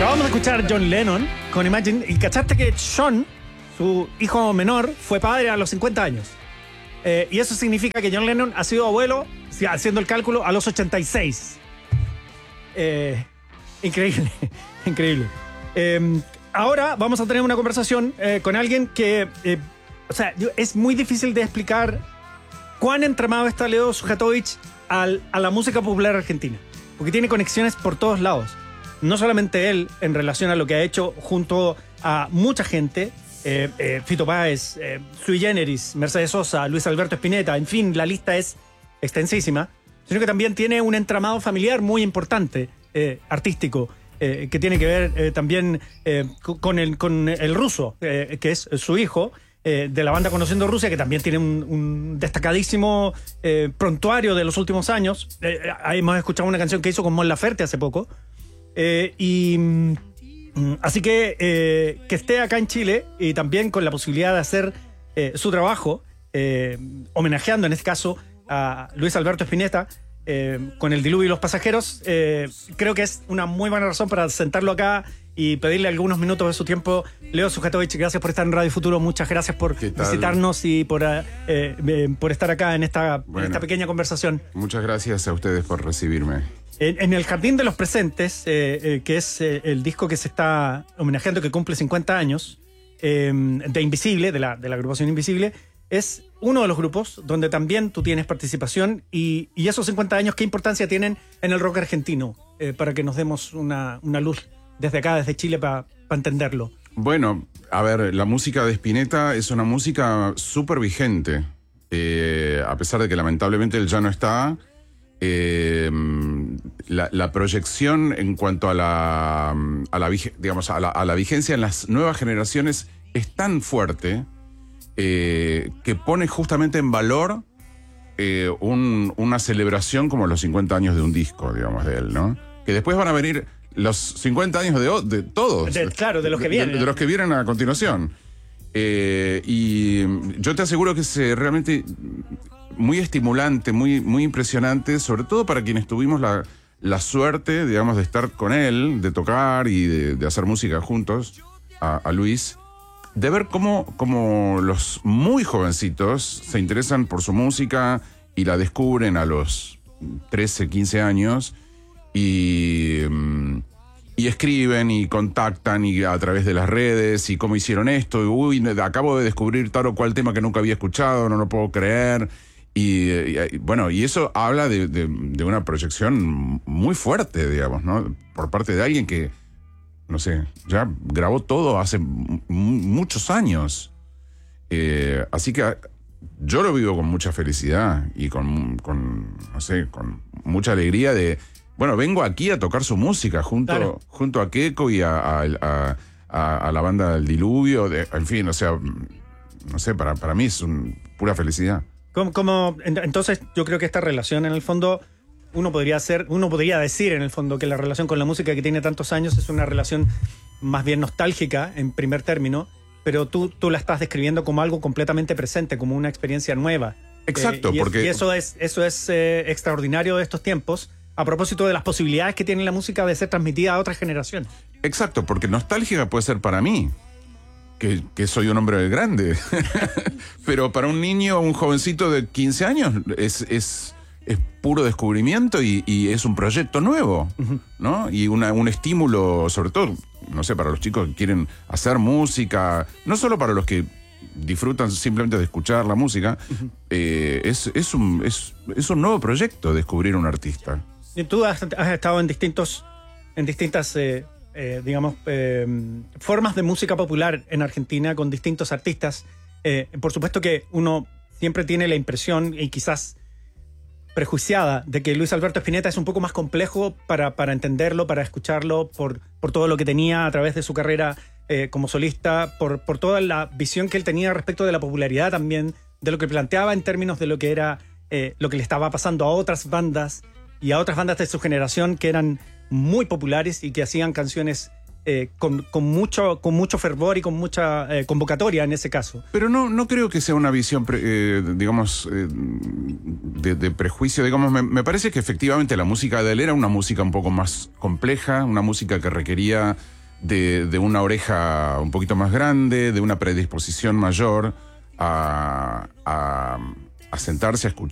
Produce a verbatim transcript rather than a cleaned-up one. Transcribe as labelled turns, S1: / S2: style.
S1: Acabamos de escuchar John Lennon con Imagine y cachaste que John, su hijo menor, fue padre a los cincuenta años. Eh, y eso significa que John Lennon ha sido abuelo, haciendo el cálculo, a los ochenta y seis. Eh, increíble, increíble. Eh, ahora vamos a tener una conversación eh, con alguien que, eh, o sea, es muy difícil de explicar cuán entramado está Leo Sujatovich al, a la música popular argentina, porque tiene conexiones por todos lados. No solamente él en relación a lo que ha hecho junto a mucha gente, eh, eh, Fito Páez, eh, Sui Generis, Mercedes Sosa, Luis Alberto Spinetta, en fin, la lista es extensísima, sino que también tiene un entramado familiar muy importante, eh, artístico, eh, que tiene que ver eh, también eh, con, el, con el ruso, eh, que es su hijo, eh, de la banda Conociendo Rusia, que también tiene un, un destacadísimo eh, prontuario de los últimos años. Eh, hemos escuchado una canción que hizo con Mon Laferte hace poco. Eh, y mm, así que eh, que esté acá en Chile y también con la posibilidad de hacer eh, su trabajo, eh, homenajeando en este caso a Luis Alberto Spinetta eh, con El Diluvio y los Pasajeros, eh, creo que es una muy buena razón para sentarlo acá y pedirle algunos minutos de su tiempo. Leo Sujatovich, gracias por estar en Radio Futuro, muchas gracias por visitarnos y por, eh, eh, por estar acá en esta, bueno, en esta pequeña conversación.
S2: Muchas gracias a ustedes por recibirme.
S1: En, en El Jardín de los Presentes, eh, eh, que es eh, el disco que se está homenajeando, que cumple cincuenta años, eh, de Invisible, de la, de la agrupación Invisible, es uno de los grupos donde también tú tienes participación y, y esos cincuenta años, ¿qué importancia tienen en el rock argentino? Eh, para que nos demos una, una luz desde acá, desde Chile, para pa entenderlo.
S2: Bueno, a ver, la música de Spinetta es una música súper vigente, eh, a pesar de que lamentablemente él ya no está. Eh, la, la proyección en cuanto a la, a la, digamos, a la, a la vigencia en las nuevas generaciones es tan fuerte eh, que pone justamente en valor eh, un, una celebración como los cincuenta años de un disco, digamos, de él, ¿no? Que después van a venir los cincuenta años de, de todos.
S1: De, claro, de los que vienen.
S2: De, de los que vienen a continuación. Eh, y yo te aseguro que es eh, realmente muy estimulante, muy, muy impresionante, sobre todo para quienes tuvimos la, la suerte, digamos, de estar con él, de tocar y de, de hacer música juntos, a, a Luis, de ver cómo, cómo los muy jovencitos se interesan por su música y la descubren a los trece, quince años y... y escriben y contactan y a través de las redes y cómo hicieron esto, y uy, acabo de descubrir tal o cual tema que nunca había escuchado, no lo puedo creer. Y, y bueno, y eso habla de, de, de una proyección muy fuerte, digamos, ¿no? Por parte de alguien que, no sé, ya grabó todo hace muchos años. Eh, así que yo lo vivo con mucha felicidad y con, con, no sé, con mucha alegría de... Bueno, vengo aquí a tocar su música junto, claro. junto a Keiko y a, a, a, a, a la banda del Diluvio. De, en fin, o sea, no sé, para, para mí es un, pura felicidad.
S1: Como, como, entonces, yo creo que esta relación, en el fondo, uno podría hacer, uno podría decir, en el fondo, que la relación con la música que tiene tantos años es una relación más bien nostálgica, en primer término, pero tú, tú la estás describiendo como algo completamente presente, como una experiencia nueva.
S2: Exacto,
S1: eh, y
S2: porque...
S1: Es, y eso es, eso es eh, extraordinario de estos tiempos, a propósito de las posibilidades que tiene la música de ser transmitida a otras generaciones.
S2: Exacto, porque nostálgica puede ser para mí, que, que soy un hombre grande, pero para un niño, un jovencito de quince años, es, es, es puro descubrimiento y, y es un proyecto nuevo, uh-huh. ¿no? Y una, un estímulo, sobre todo, no sé, para los chicos que quieren hacer música, no solo para los que disfrutan simplemente de escuchar la música, uh-huh. eh, es, es, un, es, es un nuevo proyecto descubrir un artista.
S1: Y tú has, has estado en distintos, en distintas, eh, eh, digamos, eh, formas de música popular en Argentina con distintos artistas. Eh, por supuesto que uno siempre tiene la impresión, y quizás prejuiciada, de que Luis Alberto Spinetta es un poco más complejo para, para entenderlo, para escucharlo, por, por todo lo que tenía a través de su carrera eh, como solista, por, por toda la visión que él tenía respecto de la popularidad también, de lo que planteaba en términos de lo que era eh, lo que le estaba pasando a otras bandas y a otras bandas de su generación que eran muy populares y que hacían canciones eh, con, con, mucho, con mucho fervor y con mucha eh, convocatoria en ese caso.
S2: Pero no, no creo que sea una visión, pre- eh, digamos, eh, de, de prejuicio. Digamos, me, me parece que efectivamente la música de él era una música un poco más compleja, una música que requería de, de una oreja un poquito más grande, de una predisposición mayor a, a, a sentarse a escuchar